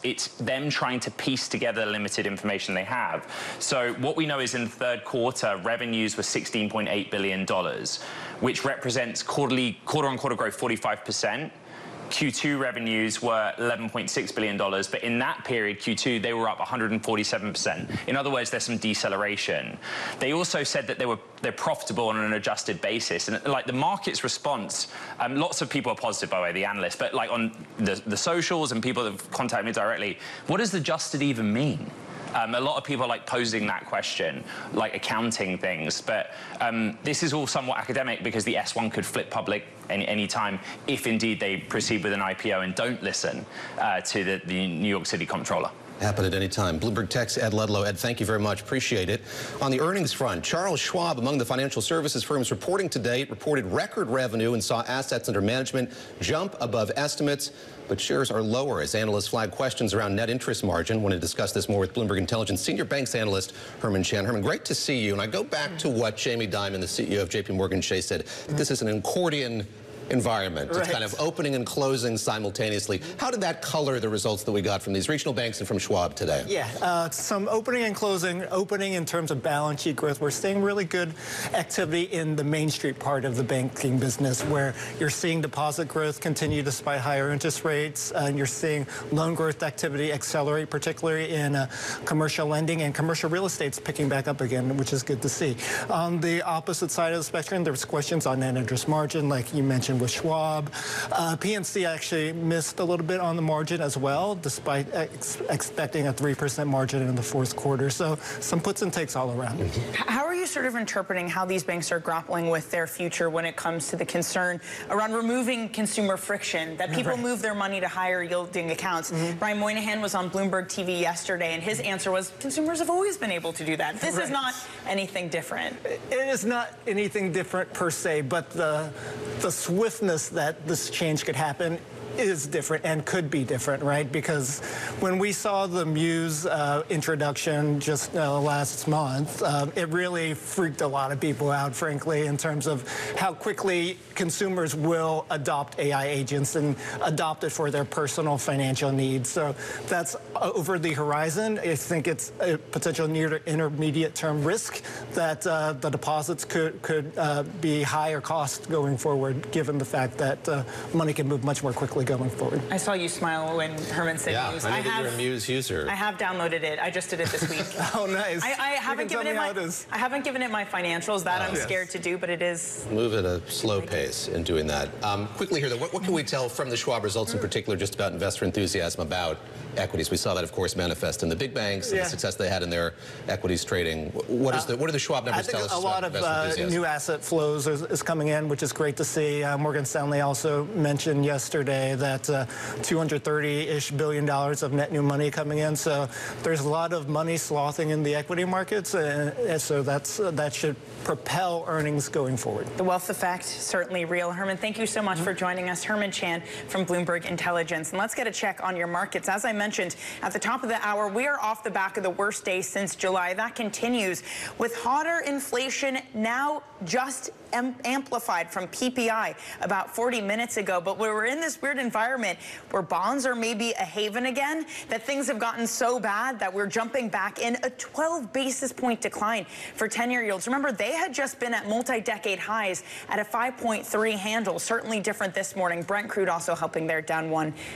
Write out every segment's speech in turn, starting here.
it's them trying to piece together the limited information they have. So what we know is in the third quarter, revenues were $16.8 billion, which represents quarter-on-quarter growth 45%. Q2 revenues were $11.6 billion, but in that period, Q2, they were up 147%. In other words, there's some deceleration. They also said that they're profitable on an adjusted basis, and like the market's response, lots of people are positive, by the way, the analysts, but like on the socials and people that have contacted me directly, what does adjusted even mean? A lot of people are like posing that question, like accounting things, but this is all somewhat academic because the S1 could flip public any time if indeed they proceed with an IPO and don't listen to the New York City comptroller. Happen at any time. Bloomberg Tech's Ed Ludlow. Ed, thank you very much. Appreciate it. On the earnings front, Charles Schwab, among the financial services firms reporting today, reported record revenue and saw assets under management jump above estimates, but shares are lower as analysts flag questions around net interest margin. I want to discuss this more with Bloomberg Intelligence senior banks analyst Herman Chan. Herman, great to see you. And I go back to what Jamie Dimon, the CEO of JP Morgan Chase, said. This is an accordion environment. Right. It's kind of opening and closing simultaneously. How did that color the results that we got from these regional banks and from Schwab today? Yeah, some opening and closing. Opening in terms of balance sheet growth. We're seeing really good activity in the Main Street part of the banking business, where you're seeing deposit growth continue despite higher interest rates, and you're seeing loan growth activity accelerate, particularly in commercial lending, and commercial real estate's picking back up again, which is good to see. On the opposite side of the spectrum, there was questions on net interest margin, like you mentioned with Schwab. PNC actually missed a little bit on the margin as well, despite expecting a 3% margin in the fourth quarter. So some puts and takes all around. How are you sort of interpreting how these banks are grappling with their future when it comes to the concern around removing consumer friction, that people move their money to higher yielding accounts? Brian Moynihan was on Bloomberg TV yesterday, and his answer was consumers have always been able to do that. This is not anything different. It is not anything different per se, but the swiftness that this change could happen is different and could be different, right? Because when we saw the Muse introduction just last month, it really freaked a lot of people out, frankly, in terms of how quickly consumers will adopt AI agents and adopt it for their personal financial needs. So that's over the horizon. I think it's a potential near to intermediate term risk that the deposits could be higher cost going forward, given the fact that money can move much more quickly going forward. I saw you smile when Herman said Muse. I know that you're a Muse user. I have downloaded it. I just did it this week. Oh, nice. I haven't given it my financials. That I'm scared to do, but it is. Move at a slow pace in doing that. Quickly here, though, what can we tell from the Schwab results in particular just about investor enthusiasm about equities? We saw that, of course, manifest in the big banks and the success they had in their equities trading. What do the Schwab numbers tell us? A lot of new asset flows is coming in, which is great to see. Morgan Stanley also mentioned yesterday that $230-ish billion of net new money coming in. So there's a lot of money slothing in the equity markets, and so that should propel earnings going forward. The wealth effect, certainly real. Herman, thank you so much for joining us. Herman Chan from Bloomberg Intelligence. And let's get a check on your markets. As I mentioned at the top of the hour, we are off the back of the worst day since July. That continues with hotter inflation now just amplified from PPI about 40 minutes ago. But we're in this weird environment where bonds are maybe a haven again, that things have gotten so bad that we're jumping back in a 12 basis point decline for 10-year yields. Remember, they had just been at multi-decade highs at a 5.3 handle. Certainly different this morning. Brent crude also helping there, down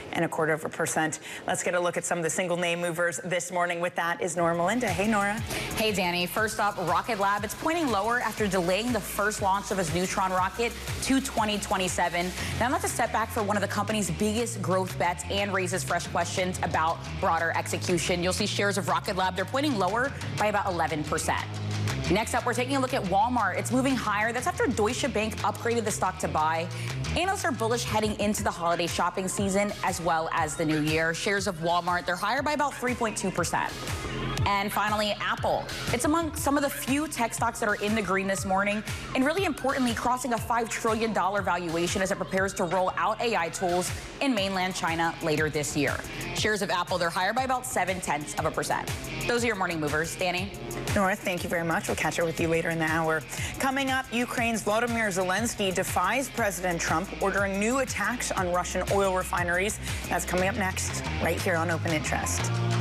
1.25%. Let's get a look at some of the single name movers this morning. With that is Nora Melinda. Hey, Nora. Hey, Danny. First up, Rocket Lab. It's pointing lower after delaying the first launch of its Neutron rocket to 2027. Now, that's a setback for one of the company's biggest growth bets and raises fresh questions about broader execution. You'll see shares of Rocket Lab, they're pointing lower by about 11%. Next up, we're taking a look at Walmart. It's moving higher. That's after Deutsche Bank upgraded the stock to buy. Analysts are bullish heading into the holiday shopping season as well as the new year. Shares of Walmart, they're higher by about 3.2%. And finally, Apple. It's among some of the few tech stocks that are in the green this morning, and really importantly, crossing a $5 trillion valuation as it prepares to roll out AI tools in mainland China later this year. Shares of Apple, they're higher by about 0.7%. Those are your morning movers. Danny? North, thank you very much. We'll catch up with you later in the hour. Coming up, Ukraine's Volodymyr Zelensky defies President Trump, ordering new attacks on Russian oil refineries. That's coming up next, right here on Open Interest.